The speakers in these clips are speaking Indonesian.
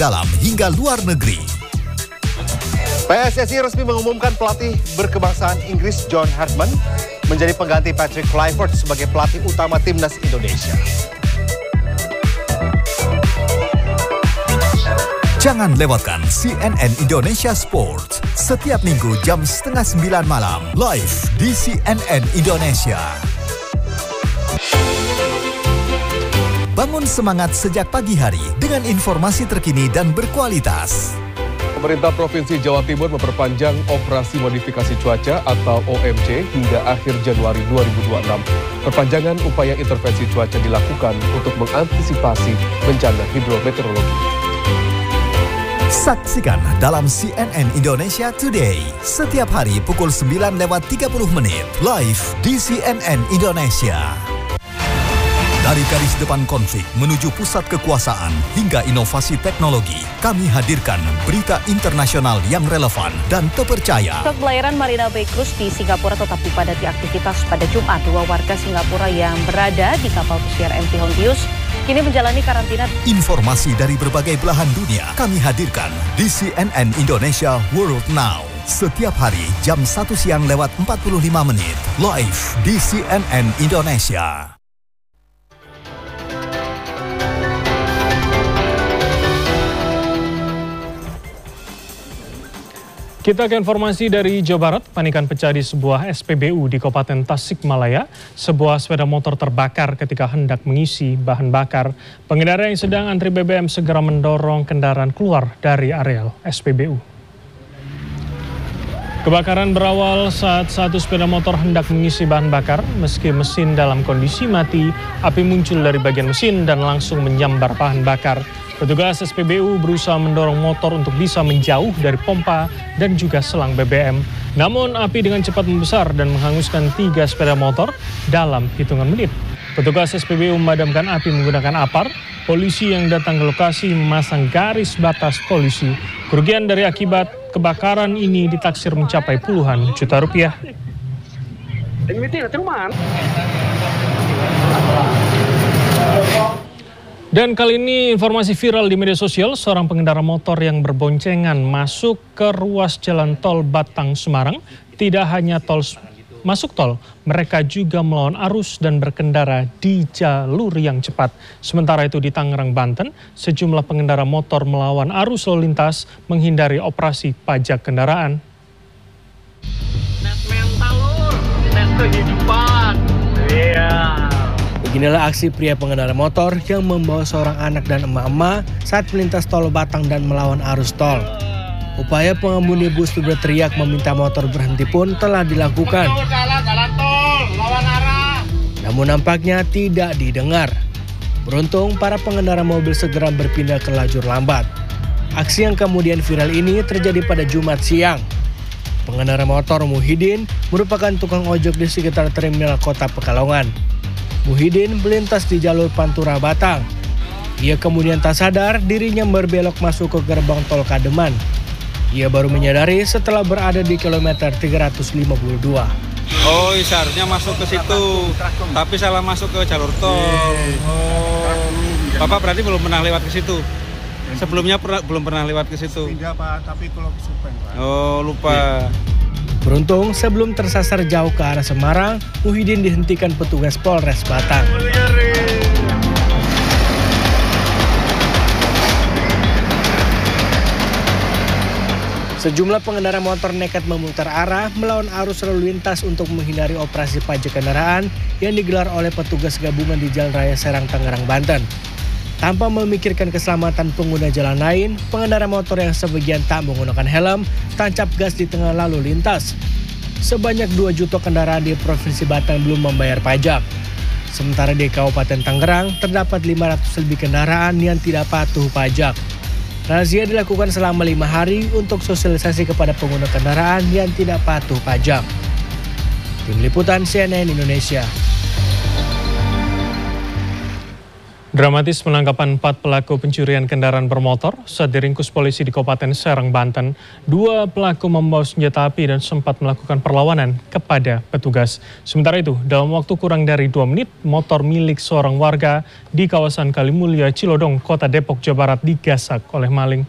dalam hingga luar negeri. PSSI resmi mengumumkan pelatih berkebangsaan Inggris John Herdman menjadi pengganti Patrick Kluivert sebagai pelatih utama timnas Indonesia. Jangan lewatkan CNN Indonesia Sports setiap minggu jam 8:30 malam live di CNN Indonesia. Bangun semangat sejak pagi hari dengan informasi terkini dan berkualitas. Pemerintah Provinsi Jawa Timur memperpanjang operasi modifikasi cuaca atau OMC hingga akhir Januari 2026. Perpanjangan upaya intervensi cuaca dilakukan untuk mengantisipasi bencana hidrometeorologi. Saksikan dalam CNN Indonesia Today setiap hari pukul 9:30 live di CNN Indonesia. Dari garis depan konflik menuju pusat kekuasaan hingga inovasi teknologi, kami hadirkan berita internasional yang relevan dan terpercaya. Pelayaran Marina Bay Cruise di Singapura tetap dipadati aktivitas pada Jumat. 2 warga Singapura yang berada di kapal pesiar MV Hontius kini menjalani karantina. Informasi dari berbagai belahan dunia kami hadirkan di CNN Indonesia World Now. Setiap hari jam 1 siang lewat 45 menit live di CNN Indonesia. Kita ke informasi dari Jawa Barat. Panikan pecah di sebuah SPBU di Kabupaten Tasikmalaya. Sebuah sepeda motor terbakar ketika hendak mengisi bahan bakar. Pengendara yang sedang antri BBM segera mendorong kendaraan keluar dari areal SPBU. Kebakaran berawal saat satu sepeda motor hendak mengisi bahan bakar. Meski mesin dalam kondisi mati, api muncul dari bagian mesin dan langsung menyambar bahan bakar. Petugas SPBU berusaha mendorong motor untuk bisa menjauh dari pompa dan juga selang BBM. Namun api dengan cepat membesar dan menghanguskan 3 sepeda motor dalam hitungan menit. Petugas SPBU memadamkan api menggunakan apar. Polisi yang datang ke lokasi memasang garis batas polisi. Kerugian dari akibat kebakaran ini ditaksir mencapai puluhan juta rupiah. Dan kali ini informasi viral di media sosial, seorang pengendara motor yang berboncengan masuk ke ruas jalan tol Batang Semarang. Tidak hanya masuk tol, mereka juga melawan arus dan berkendara di jalur yang cepat. Sementara itu di Tangerang, Banten, sejumlah pengendara motor melawan arus lalu lintas menghindari operasi pajak kendaraan. Net mental lur, net kehidupan. Iya. Beginilah aksi pria pengendara motor yang membawa seorang anak dan emak-emak saat melintas tol Batang dan melawan arus tol. Upaya pengemudi bus berteriak meminta motor berhenti pun telah dilakukan. Namun nampaknya tidak didengar. Beruntung para pengendara mobil segera berpindah ke lajur lambat. Aksi yang kemudian viral ini terjadi pada Jumat siang. Pengendara motor Muhyiddin merupakan tukang ojek di sekitar terminal kota Pekalongan. Muhyiddin melintas di jalur Pantura Batang. Ia kemudian tak sadar dirinya berbelok masuk ke gerbang tol Kademan. Ia baru menyadari setelah berada di kilometer 352. Oh, seharusnya masuk ke situ, tapi salah masuk ke jalur tol. Bapak berarti belum pernah lewat ke situ? Sebelumnya belum pernah lewat ke situ? Tidak Pak, tapi kalau ke Supen Pak. Oh, lupa. Beruntung sebelum tersasar jauh ke arah Semarang, Muhyiddin dihentikan petugas Polres Batang. Sejumlah pengendara motor nekat memutar arah melawan arus lalu lintas untuk menghindari operasi pajak kendaraan yang digelar oleh petugas gabungan di Jalan Raya Serang, Tangerang, Banten. Tanpa memikirkan keselamatan pengguna jalan lain, pengendara motor yang sebagian tak menggunakan helm tancap gas di tengah lalu lintas. Sebanyak 2 juta kendaraan di Provinsi Batang belum membayar pajak. Sementara di Kabupaten Tangerang terdapat 500 lebih kendaraan yang tidak patuh pajak. Razia dilakukan selama 5 hari untuk sosialisasi kepada pengguna kendaraan yang tidak patuh pajak. Tim Liputan CNN Indonesia. Dramatis penangkapan 4 pelaku pencurian kendaraan bermotor saat diringkus polisi di Kabupaten Serang, Banten. 2 pelaku membawa senjata api dan sempat melakukan perlawanan kepada petugas. Sementara itu, dalam waktu kurang dari 2 menit, motor milik seorang warga di kawasan Kalimulya, Cilodong, Kota Depok, Jawa Barat digasak oleh maling.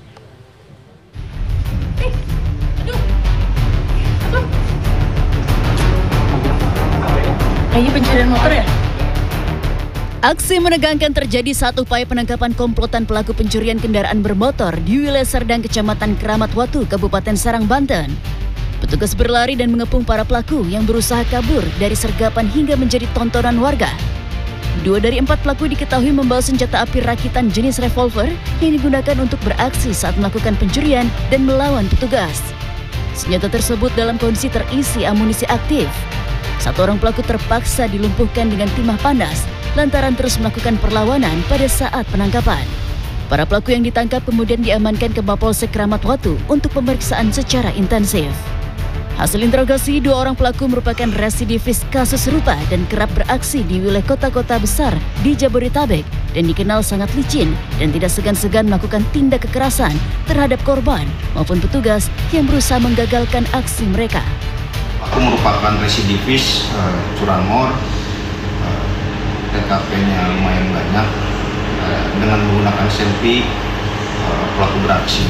Ini pencurian motor ya? Aksi menegangkan terjadi saat upaya penangkapan komplotan pelaku pencurian kendaraan bermotor di wilayah Serdang, Kecamatan Keramat Watu, Kabupaten Serang, Banten. Petugas berlari dan mengepung para pelaku yang berusaha kabur dari sergapan hingga menjadi tontonan warga. 2 dari 4 pelaku diketahui membawa senjata api rakitan jenis revolver yang digunakan untuk beraksi saat melakukan pencurian dan melawan petugas. Senjata tersebut dalam kondisi terisi amunisi aktif. 1 orang pelaku terpaksa dilumpuhkan dengan timah panas lantaran terus melakukan perlawanan pada saat penangkapan. Para pelaku yang ditangkap kemudian diamankan ke Mapolsek Keramat Watu untuk pemeriksaan secara intensif. Hasil interogasi, 2 orang pelaku merupakan residivis kasus serupa dan kerap beraksi di wilayah kota-kota besar di Jabodetabek dan dikenal sangat licin dan tidak segan-segan melakukan tindak kekerasan terhadap korban maupun petugas yang berusaha menggagalkan aksi mereka. Pelaku merupakan residivis curanmor. TKP-nya lumayan banyak, dengan menggunakan selfie pelaku beraksi.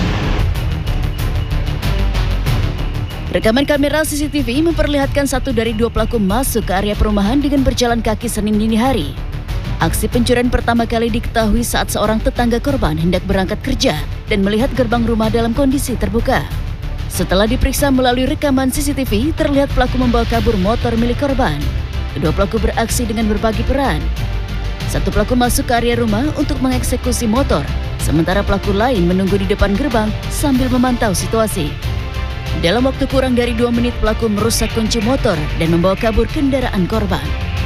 Rekaman kamera CCTV memperlihatkan 1 dari 2 pelaku masuk ke area perumahan dengan berjalan kaki Senin dini hari. Aksi pencurian pertama kali diketahui saat seorang tetangga korban hendak berangkat kerja dan melihat gerbang rumah dalam kondisi terbuka. Setelah diperiksa melalui rekaman CCTV, terlihat pelaku membawa kabur motor milik korban. Kedua pelaku beraksi dengan berbagi peran. 1 pelaku masuk ke area rumah untuk mengeksekusi motor, sementara pelaku lain menunggu di depan gerbang sambil memantau situasi. Dalam waktu kurang dari 2 menit, pelaku merusak kunci motor dan membawa kabur kendaraan korban.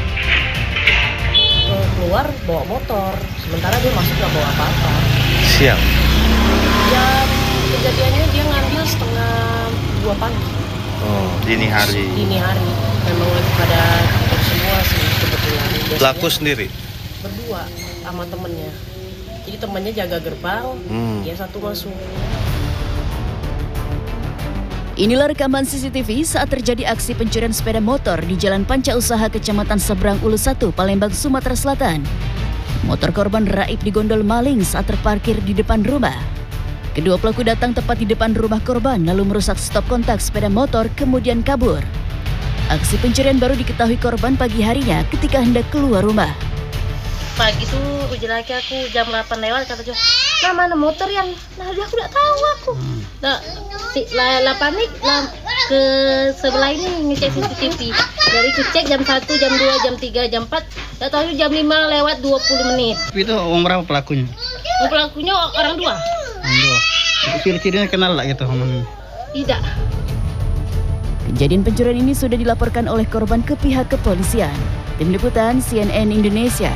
Keluar bawa motor, sementara dia masuk nggak bawa apa-apa. Siap. Ya, kejadiannya dia ngambil setengah 2 pagi. Oh, dini hari. Dini hari. Memang lagi pada tutup semua sih kebetulan. Pelaku sendiri? Berdua sama temennya. Jadi temennya jaga gerbang, dia 1 masuk. Inilah rekaman CCTV saat terjadi aksi pencurian sepeda motor di Jalan Panca Usaha Kecamatan Seberang Ulu 1, Palembang, Sumatera Selatan. Motor korban raib digondol maling saat terparkir di depan rumah. Kedua pelaku datang tepat di depan rumah korban lalu merusak stop kontak sepeda motor kemudian kabur. Aksi pencurian baru diketahui korban pagi harinya ketika hendak keluar rumah. Pagi tuh uji laki aku jam 8 lewat kata dia, "Nah, mana motor yang?" Nah, dia aku udah tahu aku. Nah, panik ke sebelah ini ngecek CCTV. Dari cek jam 1, jam 2, jam 3, jam 4, enggak tahu jam 5 lewat 20 menit. Itu orang berapa pelakunya? Pelakunya orang 2. Ciri-cirinya kenal lah gitu? Tidak. Kejadian pencurian ini sudah dilaporkan oleh korban ke pihak kepolisian. Tim Liputan CNN Indonesia.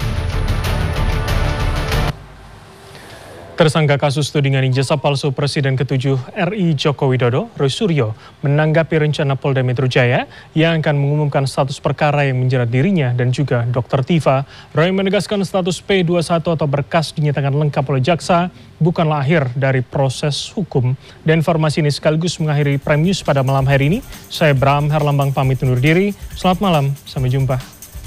Tersangka kasus tudingan ijazah palsu Presiden ke-7 RI Joko Widodo, Roy Suryo, menanggapi rencana Polda Metro Jaya yang akan mengumumkan status perkara yang menjerat dirinya dan juga Dr. Tifa. Roy menegaskan status P21 atau berkas dinyatakan lengkap oleh jaksa bukanlah akhir dari proses hukum. Dan informasi ini sekaligus mengakhiri Prime News pada malam hari ini. Saya Bram Herlambang pamit undur diri. Selamat malam, sampai jumpa.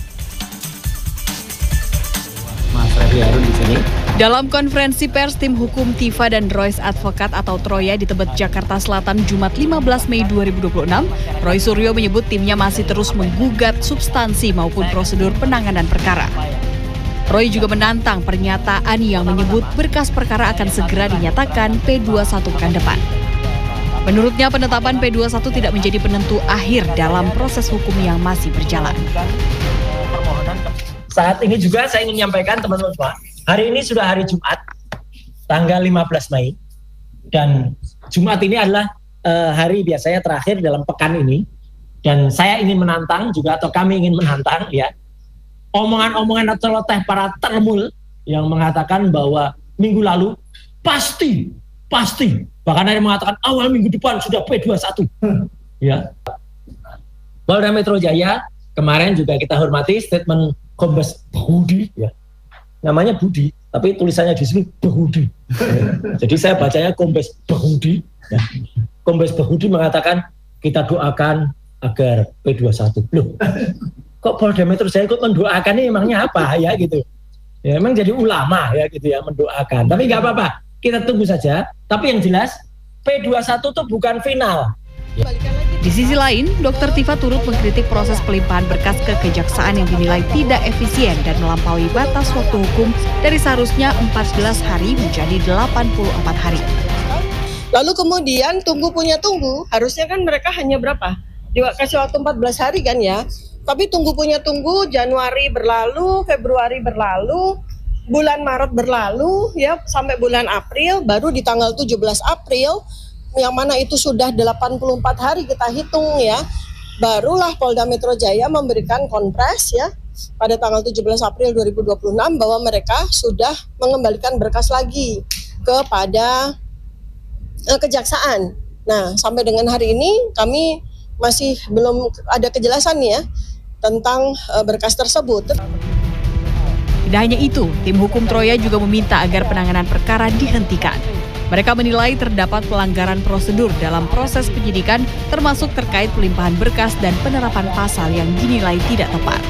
Mas Refli Harun di sini. Dalam konferensi pers, tim hukum Tifa dan Royce Advokat atau Troya di Tebet, Jakarta Selatan, Jumat 15 Mei 2026, Roy Suryo menyebut timnya masih terus menggugat substansi maupun prosedur penanganan perkara. Roy juga menantang pernyataan yang menyebut berkas perkara akan segera dinyatakan P21 pekan depan. Menurutnya, penetapan P21 tidak menjadi penentu akhir dalam proses hukum yang masih berjalan. Saat ini juga saya ingin menyampaikan teman-teman semua, hari ini sudah hari Jumat, tanggal 15 Mei, dan Jumat ini adalah hari biasanya terakhir dalam pekan ini, dan saya ingin menantang juga, atau kami ingin menantang ya, omongan-omongan atau celoteh para termul yang mengatakan bahwa minggu lalu pasti, bahkan ada yang mengatakan awal minggu depan sudah P21. Ya. Polda Metro Jaya kemarin juga kita hormati statement Kombes Budi ya, namanya Budi, tapi tulisannya di sini Behudi. Jadi saya bacanya Kombes Behudi. Ya. Kombes Behudi mengatakan kita doakan agar P21. Loh, kok Polda Metro Jaya ikut mendoakan ini emangnya apa ya gitu? Ya emang jadi ulama ya gitu ya mendoakan. Tapi nggak apa-apa, kita tunggu saja. Tapi yang jelas P21 itu bukan final. Di sisi lain, Dr. Tifa turut mengkritik proses pelimpahan berkas ke kejaksaan yang dinilai tidak efisien dan melampaui batas waktu hukum dari seharusnya 14 hari menjadi 84 hari. Lalu kemudian tunggu, harusnya kan mereka hanya berapa? Kasih waktu 14 hari kan ya. Tapi tunggu, Januari berlalu, Februari berlalu, bulan Maret berlalu, ya sampai bulan April, baru di tanggal 17 April, yang mana itu sudah 84 hari kita hitung ya, barulah Polda Metro Jaya memberikan konpres ya pada tanggal 17 April 2026 bahwa mereka sudah mengembalikan berkas lagi kepada kejaksaan. Nah, sampai dengan hari ini kami masih belum ada kejelasan ya tentang berkas tersebut. Tidak hanya itu, tim hukum Troya juga meminta agar penanganan perkara dihentikan. Mereka menilai terdapat pelanggaran prosedur dalam proses penyidikan, termasuk terkait pelimpahan berkas dan penerapan pasal yang dinilai tidak tepat.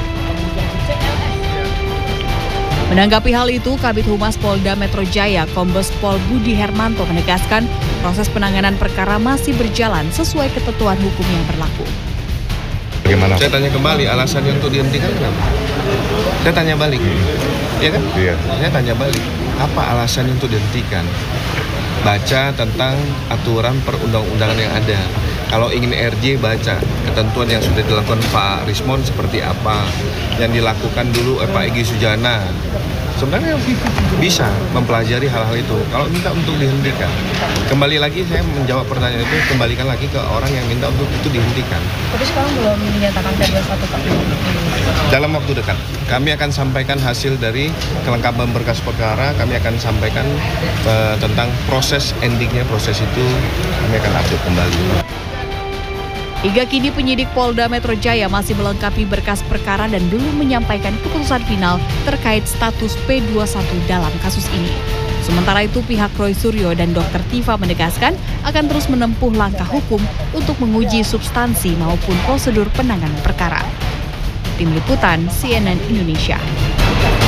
Menanggapi hal itu, Kabid Humas Polda Metro Jaya, Kombes Pol Budi Hermanto menegaskan proses penanganan perkara masih berjalan sesuai ketentuan hukum yang berlaku. Bagaimana? Saya tanya kembali, alasannya untuk dihentikan kenapa? Saya tanya balik, ya kan? Iya. Saya tanya balik, apa alasannya untuk dihentikan? Baca tentang aturan perundang-undangan yang ada. Kalau ingin RJ, baca ketentuan yang sudah dilakukan Pak Rismond seperti apa, yang dilakukan dulu Pak Egy Sujana. Sebenarnya bisa mempelajari hal-hal itu. Kalau minta untuk dihentikan, kembali lagi saya menjawab pertanyaan itu, kembalikan lagi ke orang yang minta untuk itu dihentikan. Tapi sekarang belum dinyatakan P21 Pak? Dalam waktu dekat, kami akan sampaikan hasil dari kelengkapan berkas perkara, kami akan sampaikan tentang proses endingnya, proses itu kami akan update kembali. Hingga kini penyidik Polda Metro Jaya masih melengkapi berkas perkara dan belum menyampaikan keputusan final terkait status P21 dalam kasus ini. Sementara itu pihak Roy Suryo dan Dr. Tifa menegaskan akan terus menempuh langkah hukum untuk menguji substansi maupun prosedur penanganan perkara. Tim Liputan CNN Indonesia.